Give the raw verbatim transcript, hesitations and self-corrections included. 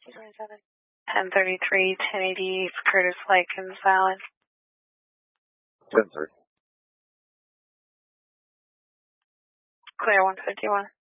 ten thirty-three, ten eighty for Curtis Likens Island. ten three. Clear one fifty-one.